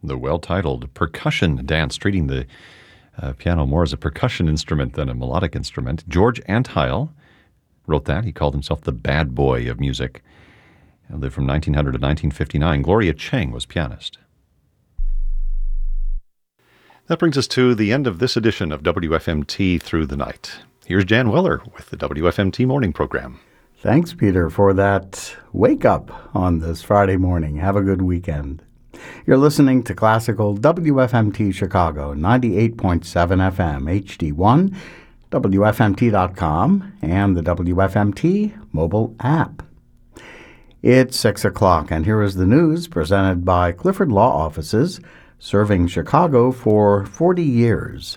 the well-titled percussion dance, treating the piano more as a percussion instrument than a melodic instrument. George Antheil wrote that. He called himself the bad boy of music. He lived from 1900 to 1959. Gloria Chang was pianist. That brings us to the end of this edition of WFMT Through the Night. Here's Jan Weller with the WFMT Morning Program. Thanks, Peter, for that wake-up on this Friday morning. Have a good weekend. You're listening to Classical WFMT Chicago, 98.7 FM, HD1, WFMT.com, and the WFMT mobile app. It's 6 o'clock, and here is the news presented by Clifford Law Offices, serving Chicago for 40 years.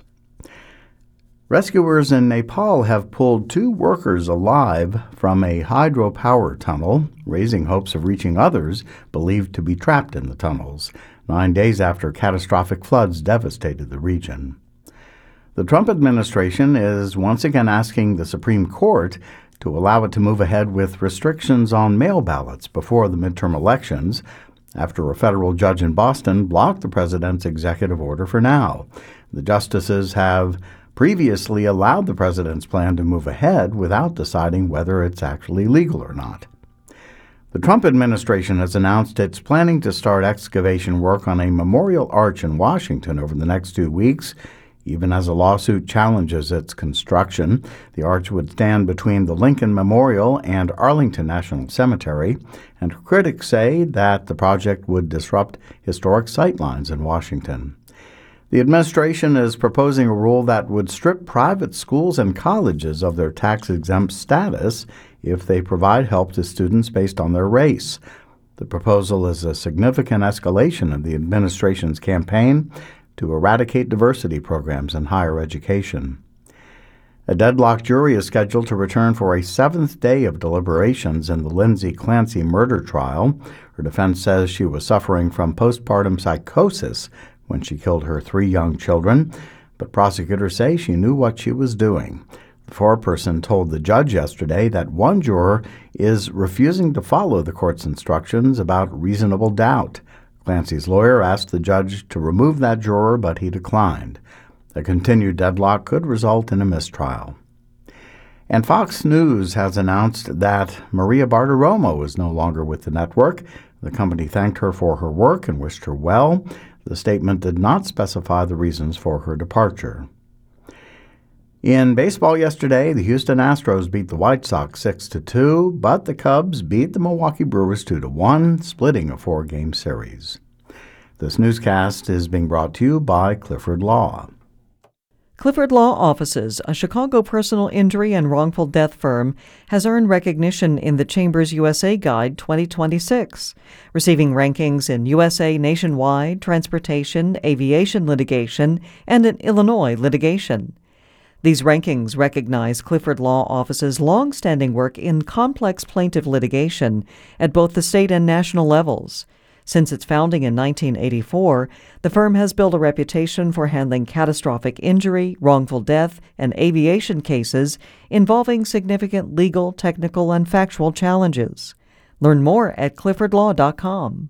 Rescuers in Nepal have pulled 2 workers alive from a hydropower tunnel, raising hopes of reaching others believed to be trapped in the tunnels, 9 days after catastrophic floods devastated the region. The Trump administration is once again asking the Supreme Court to allow it to move ahead with restrictions on mail ballots before the midterm elections, after a federal judge in Boston blocked the president's executive order for now. The justices have previously allowed the president's plan to move ahead without deciding whether it's actually legal or not. The Trump administration has announced it's planning to start excavation work on a memorial arch in Washington over the next 2 weeks, even as a lawsuit challenges its construction. The arch would stand between the Lincoln Memorial and Arlington National Cemetery, and critics say that the project would disrupt historic sightlines in Washington. The administration is proposing a rule that would strip private schools and colleges of their tax-exempt status if they provide help to students based on their race. The proposal is a significant escalation of the administration's campaign to eradicate diversity programs in higher education. A deadlocked jury is scheduled to return for a 7th day of deliberations in the Lindsay Clancy murder trial. Her defense says she was suffering from postpartum psychosis when she killed her 3 young children, but prosecutors say she knew what she was doing. The foreperson told the judge yesterday that one juror is refusing to follow the court's instructions about reasonable doubt. Clancy's lawyer asked the judge to remove that juror, but he declined. A continued deadlock could result in a mistrial. And Fox News has announced that Maria Bartiromo is no longer with the network. The company thanked her for her work and wished her well. The statement did not specify the reasons for her departure. In baseball yesterday, the Houston Astros beat the White Sox 6-2, but the Cubs beat the Milwaukee Brewers 2-1, splitting a 4-game series. This newscast is being brought to you by Clifford Law. Clifford Law Offices, a Chicago personal injury and wrongful death firm, has earned recognition in the Chambers USA Guide 2026, receiving rankings in USA Nationwide, Transportation, Aviation Litigation, and in Illinois Litigation. These rankings recognize Clifford Law Office's long-standing work in complex plaintiff litigation at both the state and national levels. Since its founding in 1984, the firm has built a reputation for handling catastrophic injury, wrongful death, and aviation cases involving significant legal, technical, and factual challenges. Learn more at cliffordlaw.com.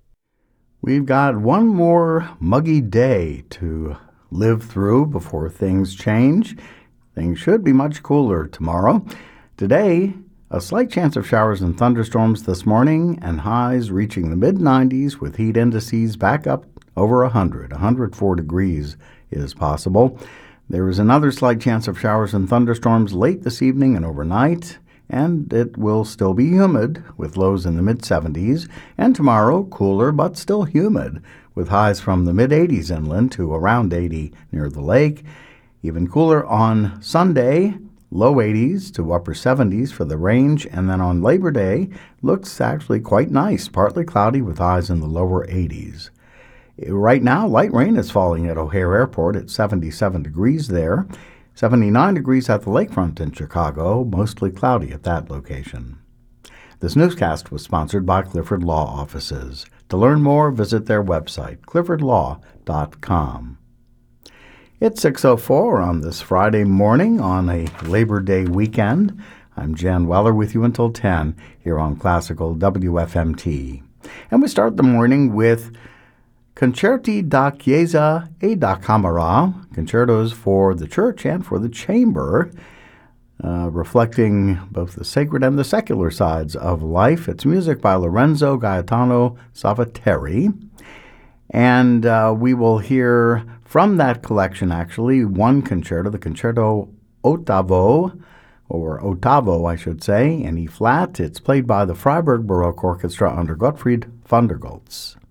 We've got one more muggy day to live through before things change. Things should be much cooler tomorrow. Today, a slight chance of showers and thunderstorms this morning, and highs reaching the mid-90s with heat indices back up over 100. 104 degrees is possible. There is another slight chance of showers and thunderstorms late this evening and overnight, and it will still be humid with lows in the mid-70s. And tomorrow, cooler but still humid with highs from the mid-80s inland to around 80 near the lake. Even cooler on Sunday, low 80s to upper 70s for the range, and then on Labor Day, looks actually quite nice, partly cloudy with highs in the lower 80s. Right now, light rain is falling at O'Hare Airport at 77 degrees there, 79 degrees at the lakefront in Chicago, mostly cloudy at that location. This newscast was sponsored by Clifford Law Offices. To learn more, visit their website, cliffordlaw.com. It's 6:04 on this Friday morning on a Labor Day weekend. I'm Jan Weller with you until 10 here on Classical WFMT. And we start the morning with Concerti da Chiesa e da Camera, concertos for the church and for the chamber, reflecting both the sacred and the secular sides of life. It's music by Lorenzo Gaetano Salvateri. And we will hear from that collection, actually, one concerto, the Concerto Ottavo, or Ottavo, I should say, in E-flat. It's played by the Freiburg Baroque Orchestra under Gottfried van der Goltz.